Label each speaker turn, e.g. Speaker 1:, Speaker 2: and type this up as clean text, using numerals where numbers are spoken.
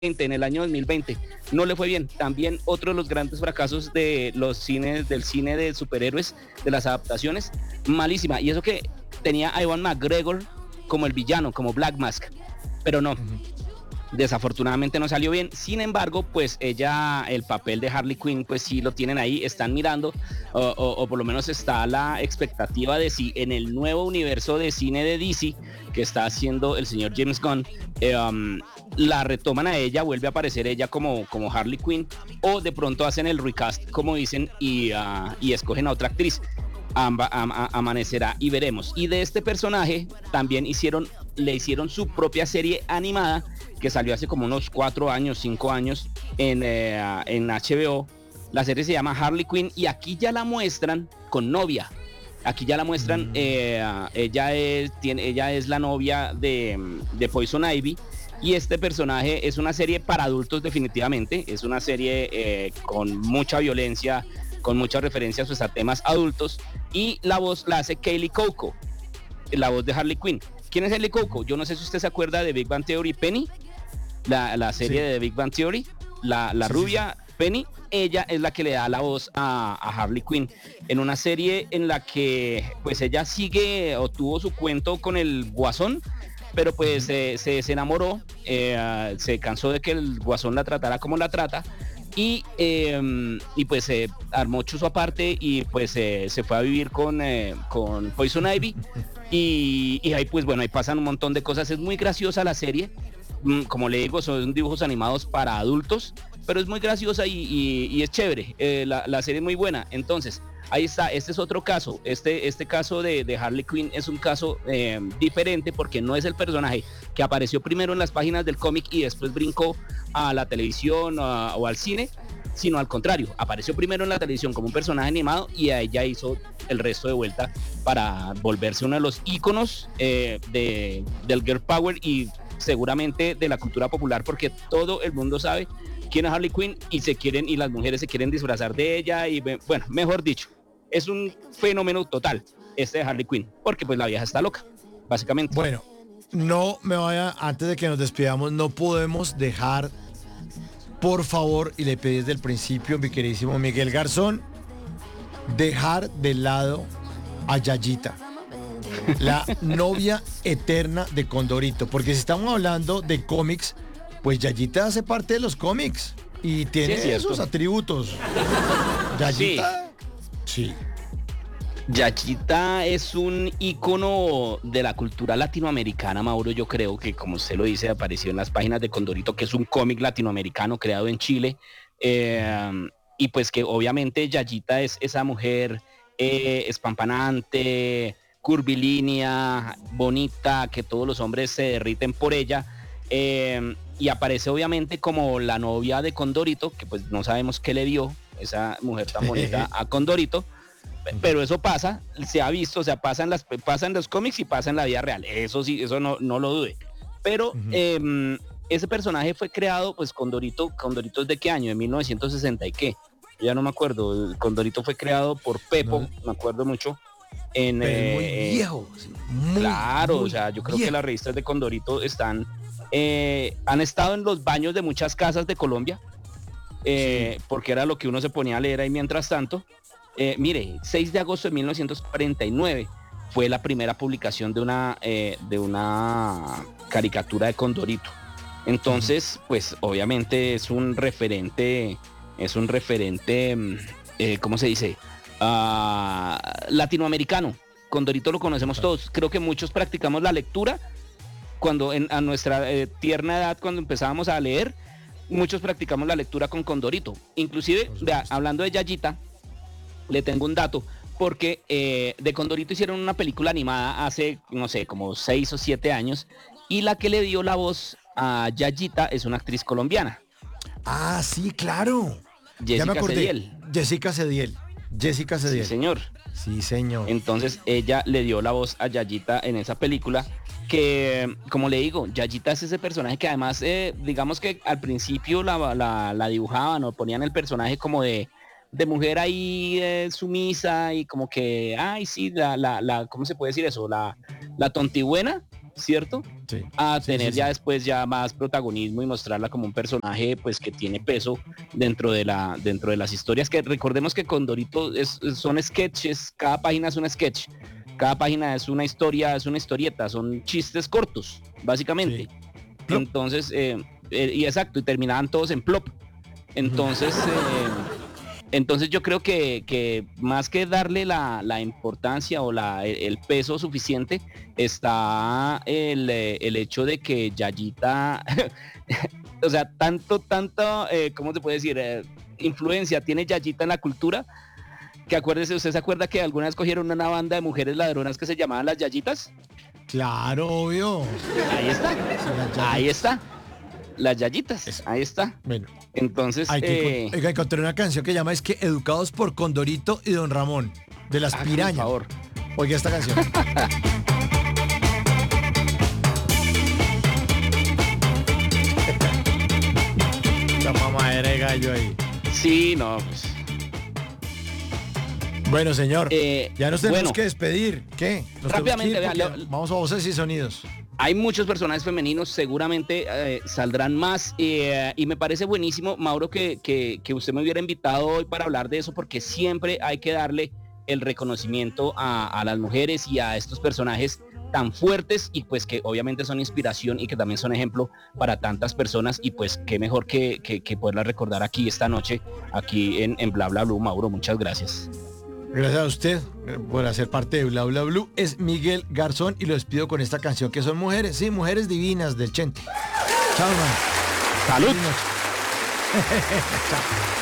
Speaker 1: en el año 2020. No le fue bien. También otro de los grandes fracasos de los cines, del cine de superhéroes, de las adaptaciones, malísima. Y eso que tenía a Ewan McGregor como el villano, como Black Mask, pero no. Desafortunadamente no salió bien. Sin embargo, pues ella, el papel de Harley Quinn, pues sí lo tienen ahí, están mirando, o por lo menos está la expectativa de si en el nuevo universo de cine de DC que está haciendo el señor James Gunn, la retoman a ella, vuelve a aparecer ella como Harley Quinn, o de pronto hacen el recast, como dicen, y escogen a otra actriz. Amanecerá y veremos. Y de este personaje también le hicieron su propia serie animada que salió hace como unos 4 años, 5 años en HBO. La serie se llama Harley Quinn y aquí ya la muestran con novia. Aquí ya la muestran, ella es la novia de Poison Ivy. Y este personaje es una serie para adultos definitivamente. Es una serie con mucha violencia, con muchas referencias pues, a temas adultos. Y la voz la hace Kaley Cuoco, la voz de Harley Quinn. ¿Quién es Kaley Cuoco? Yo no sé si usted se acuerda de Big Bang Theory, Penny. La serie
Speaker 2: Sí.
Speaker 1: de Big Bang Theory, la
Speaker 2: Sí,
Speaker 1: rubia Penny, ella es la que le da la voz a Harley Quinn en una serie en la que pues ella sigue o tuvo su cuento con el Guasón, pero pues se enamoró, se cansó de que el Guasón la tratara como la trata y pues armó chuzo aparte y pues se fue a vivir con Poison Ivy y ahí pues bueno, ahí pasan un montón de cosas, es muy graciosa la serie. Como le digo, son dibujos animados para adultos, pero es muy graciosa y es chévere. La serie es muy buena. Entonces, ahí está. Este es otro caso. Este caso de Harley Quinn es un caso diferente porque no es el personaje que apareció primero en las páginas del cómic y después brincó a la televisión o al cine, sino al contrario. Apareció primero en la televisión como un personaje animado y a ella hizo el resto de vuelta para volverse uno de los íconos del Girl Power y seguramente de la cultura popular, porque todo el mundo sabe quién es Harley Quinn y las mujeres se quieren disfrazar de ella y bueno, mejor dicho, es un fenómeno total este de Harley Quinn, porque pues la vieja está loca, básicamente.
Speaker 2: Bueno, no me vaya, antes de que nos despidamos, no podemos dejar, por favor, y le pedí desde el principio, mi queridísimo Miguel Garzón, dejar de lado a Yayita, la novia eterna de Condorito, porque si estamos hablando de cómics, pues Yayita hace parte de los cómics y tiene
Speaker 1: Sí, es
Speaker 2: esos
Speaker 1: cierto.
Speaker 2: atributos. Yayita, sí.
Speaker 1: Yayita es un ícono de la cultura latinoamericana, Mauro. Yo creo que, como usted lo dice, apareció en las páginas de Condorito, que es un cómic latinoamericano creado en Chile. Eh, y pues que obviamente Yayita es esa mujer espampanante, curvilínea, bonita, que todos los hombres se derriten por ella. Y aparece obviamente como la novia de Condorito, que pues no sabemos qué le dio esa mujer tan bonita a Condorito. Pero eso pasa, se ha visto, o sea, pasa en los cómics y pasa en la vida real. Eso sí, eso no lo dude. Pero ese personaje fue creado, pues Condorito es de qué año, de 1960 y qué. Ya no me acuerdo. El Condorito fue creado por Pepo,
Speaker 2: No,
Speaker 1: me acuerdo mucho. En,
Speaker 2: pero es muy viejo, sí,
Speaker 1: claro, o
Speaker 2: muy
Speaker 1: sea, yo creo que
Speaker 2: viejo.
Speaker 1: las revistas de Condorito han estado en los baños de muchas casas de Colombia, porque era lo que uno se ponía a leer ahí mientras tanto. Mire, 6 de agosto de 1949 fue la primera publicación de una caricatura de Condorito. Entonces, pues obviamente es un referente, ¿cómo se dice? Latinoamericano. Condorito lo conocemos todos. Creo que muchos practicamos la lectura cuando a nuestra tierna edad, cuando empezábamos a leer, muchos practicamos la lectura con Condorito. Inclusive, vea, hablando de Yayita, le tengo un dato, porque de Condorito hicieron una película animada hace, no sé, como 6 o 7 años, y la que le dio la voz a Yayita es una actriz colombiana,
Speaker 2: Ah, sí, claro. Ya me
Speaker 1: Jessica
Speaker 2: acordé.
Speaker 1: Cediel.
Speaker 2: Jessica Cediel. Jessica
Speaker 1: Sí,
Speaker 2: Cediel.
Speaker 1: señor.
Speaker 2: Sí, señor.
Speaker 1: Entonces ella le dio la voz a Yayita en esa película que, como le digo, Yayita es ese personaje que además, digamos que al principio la dibujaban o ponían el personaje como de mujer ahí sumisa y como que, ay, sí, ¿cómo se puede decir eso? La tontibuena, ¿cierto?
Speaker 2: Sí.
Speaker 1: A
Speaker 2: Sí,
Speaker 1: tener
Speaker 2: sí,
Speaker 1: ya
Speaker 2: sí.
Speaker 1: después ya más protagonismo y mostrarla como un personaje pues que tiene peso dentro de las historias, que recordemos que Condorito son sketches, cada página es un sketch, cada página es una historia, es una historieta, son chistes cortos, básicamente.
Speaker 2: Sí. Plop.
Speaker 1: Entonces, y exacto, y terminaban todos en plop. Entonces, entonces yo creo que más que darle la importancia o el peso suficiente, está el hecho de que Yayita, o sea, tanto, ¿cómo se puede decir? Influencia tiene Yayita en la cultura, que acuérdese, ¿usted se acuerda que alguna vez cogieron una banda de mujeres ladronas que se llamaban las Yayitas?
Speaker 2: Claro, obvio.
Speaker 1: Ahí está,
Speaker 2: Sí, las
Speaker 1: ahí
Speaker 2: Yayitas.
Speaker 1: está, las Yayitas,
Speaker 2: Eso.
Speaker 1: ahí está.
Speaker 2: Bueno,
Speaker 1: Entonces,
Speaker 2: hay que oiga, encontré una canción que llama es que Educados por Condorito y Don Ramón, de las
Speaker 1: por
Speaker 2: Pirañas.
Speaker 1: favor.
Speaker 2: Oiga esta canción. La mamadera de gallo ahí.
Speaker 1: Sí, no, pues.
Speaker 2: Bueno, señor, ya nos tenemos
Speaker 1: bueno.
Speaker 2: que despedir. ¿Qué? Nos
Speaker 1: Rápidamente,
Speaker 2: tenemos que ir
Speaker 1: vea,
Speaker 2: porque vamos a voces y sonidos.
Speaker 1: Hay muchos personajes femeninos, seguramente saldrán más y me parece buenísimo, Mauro, que usted me hubiera invitado hoy para hablar de eso, porque siempre hay que darle el reconocimiento a las mujeres y a estos personajes tan fuertes y pues que obviamente son inspiración y que también son ejemplo para tantas personas y pues qué mejor que poderlas recordar aquí esta noche, aquí en Bla Bla Blue. Mauro, muchas gracias.
Speaker 2: Gracias a usted por hacer parte de Bla Bla Blue. Es Miguel Garzón y lo despido con esta canción que son mujeres, sí, mujeres divinas del Chente. Chao, man.
Speaker 1: ¡Salud!
Speaker 2: Chao.